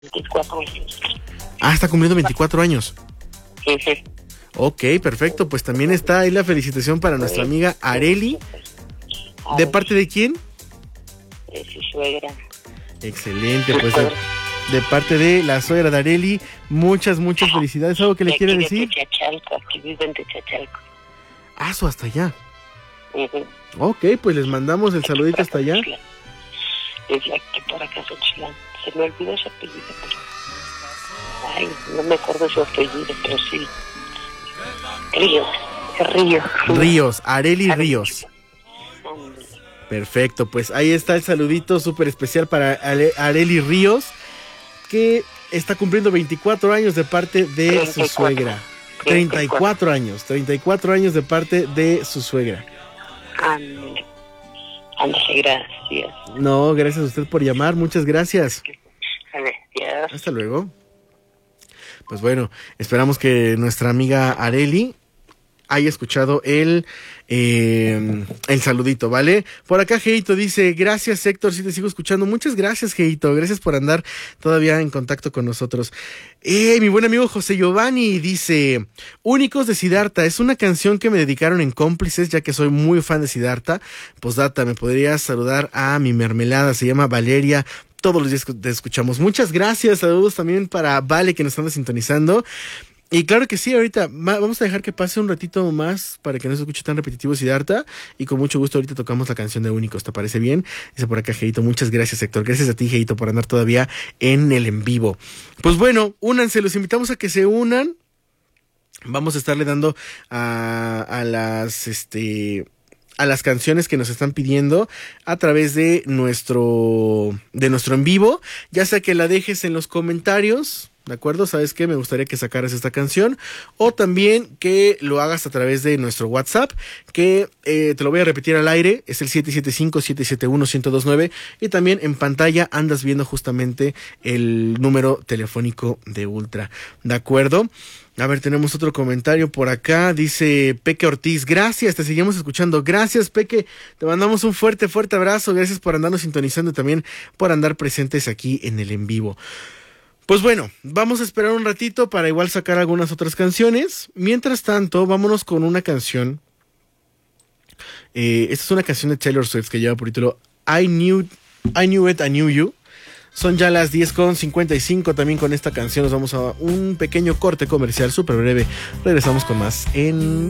24 años. Ah, está cumpliendo 24 años. Sí. Ok, perfecto. Pues también está ahí la felicitación para nuestra amiga Areli. ¿De parte de quién? De su suegra. Excelente, pues de parte de la suegra de Areli, muchas felicidades. ¿Algo que le quiere decir? Aquí viven de Chachalco. Ah, eso hasta allá. Ok, pues les mandamos el saludito hasta allá. Desde aquí para acá, Xochilán. Se me olvidó su apellido. Ay, no me acuerdo su apellido, pero sí. Ríos. Areli Ríos. Perfecto, pues ahí está el saludito súper especial para Areli Ríos, que está cumpliendo 24 años de parte de 34. Su suegra. 34 años de parte de su suegra. Gracias. No, gracias a usted por llamar, muchas gracias. Gracias. Hasta luego. Pues bueno, esperamos que nuestra amiga Areli haya escuchado el saludito, ¿vale? Por acá Geito dice, gracias Héctor, sí te sigo escuchando. Muchas gracias Geito, gracias por andar todavía en contacto con nosotros. Mi buen amigo José Giovanni dice, Únicos de Siddhartha, es una canción que me dedicaron en Cómplices, ya que soy muy fan de Siddhartha. Postdata, ¿me podrías saludar a mi mermelada? Se llama Valeria. Todos los días te escuchamos. Muchas gracias, saludos también para Vale que nos anda sintonizando. Y claro que sí, ahorita vamos a dejar que pase un ratito más para que no se escuche tan repetitivo Siddhartha, y con mucho gusto ahorita tocamos la canción de Únicos, ¿te parece bien? Dice por acá Geito, muchas gracias Héctor, gracias a ti Geito por andar todavía en el en vivo. Pues bueno, únanse, los invitamos a que se unan. Vamos a estarle dando a las canciones que nos están pidiendo a través de nuestro en vivo, ya sea que la dejes en los comentarios, ¿de acuerdo? ¿Sabes qué? Me gustaría que sacaras esta canción, o también que lo hagas a través de nuestro WhatsApp, que te lo voy a repetir al aire, es el 775-771-1029, y también en pantalla andas viendo justamente el número telefónico de Ultra, ¿de acuerdo? A ver, tenemos otro comentario por acá, dice Peque Ortiz, gracias, te seguimos escuchando, gracias Peque, te mandamos un fuerte abrazo, gracias por andarnos sintonizando y también por andar presentes aquí en el en vivo. Pues bueno, vamos a esperar un ratito para igual sacar algunas otras canciones. Mientras tanto, vámonos con una canción. Esta es una canción de Taylor Swift que lleva por título I Knew It, I Knew You. Son ya las 10:55 también con esta canción. Nos vamos a un pequeño corte comercial súper breve. Regresamos con más en